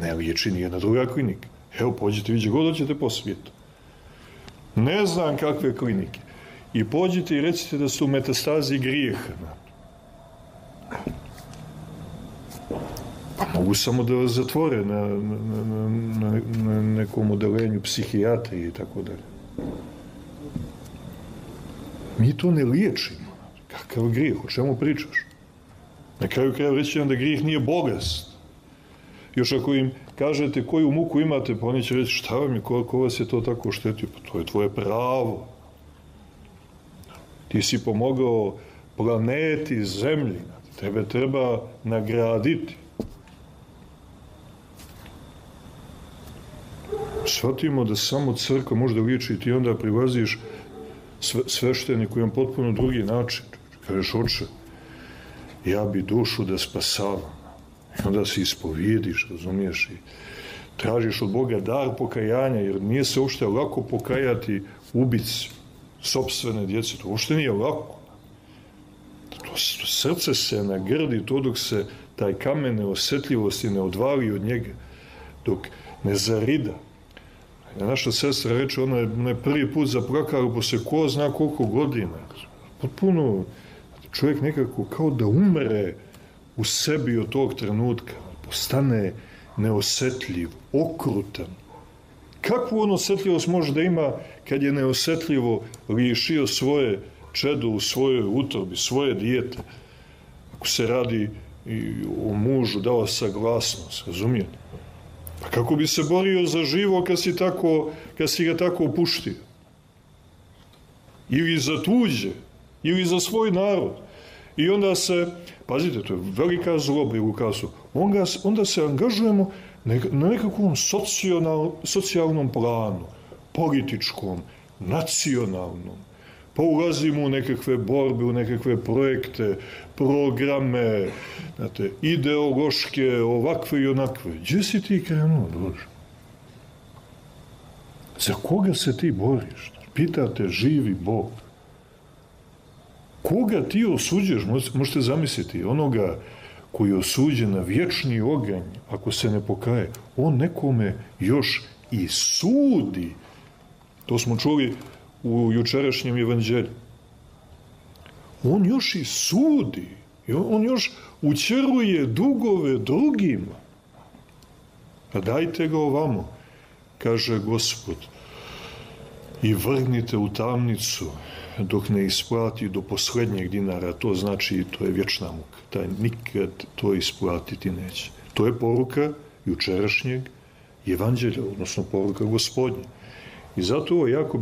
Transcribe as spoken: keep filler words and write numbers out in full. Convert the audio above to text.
ne liječi nijedna druga klinika. Evo, pođite, vidite god hoćete po svijetu. Ne znam kakve klinike. I pođite i recite da su metastazi grijeha. Pa mogu samo da vas zatvore na, na, na, na, na nekom odelenju psihijatrije i tako dalje. Mi to ne liječimo. Kakav grijeh? O čemu pričaš? Na kraju kraja reći vam da grijeh nije bolest. Još ako im kažete koju muku imate, pa oni će reći šta vam je, ko, ko vas je to tako oštetio? Pa to je tvoje pravo. Ti si pomogao planeti, zemlji. Tebe treba nagraditi. Shvatimo da samo crkva može da liječi i ti onda prilaziš svešteniku i on potpuno drugi način. Kažeš, oče, ja bi dušu da spasavam. I onda se ispovijediš, razumiješ, i tražiš od Boga dar pokajanja, jer nije se uopšte lako pokajati ubici sopstvene djece. To uopšte nije lako. To, to srce se nagrdi to dok se taj kamen neosjetljivosti ne odvali od njega, dok ne zarida. Naša sestra reče, ona je, ona je prvi put zaplakala posle ko zna koliko godina. Potpuno čovjek nekako kao da umre u sebi od tog trenutka. Postane neosjetljiv, okrutan. Kakvu on osjetljivost može da ima kad je neosjetljivo lišio svoje čedo u svojoj utrobi, svoje dijete? Ako se radi i o mužu, dao saglasnost, razumijete? Pa kako bi se borio za živo kad si, tako, kad si ga tako opuštio? Ili za tuđe, ili za svoj narod. I onda se, pazite, to je velika zloba i lukasu, onda, onda se angažujemo na nekakvom socijalnom planu, političkom, nacionalnom. Pa ulazimo u nekakve borbe, u nekakve projekte, programe, znate, ideološke, ovakve i onakve. Gdje si ti krenuo, Bože? Za koga se ti boriš? Pitate živi Bog. Koga ti osuđuješ? Možete zamisliti, onoga koji je osuđen na vječni oganj, ako se ne pokaje, on nekome još i sudi. To smo čuli u jučerašnjem evanđelju. On još i sudi. On još učeruje dugove drugima. Pa dajte ga ovamo, kaže Gospod, i vrgnite u tamnicu dok ne isplati do posljednjeg dinara. To znači, to je vječna muka. Taj nikad to isplatiti neće. To je poruka jučerašnjeg evanđelja, odnosno poruka Gospodnja. I zato ovo jako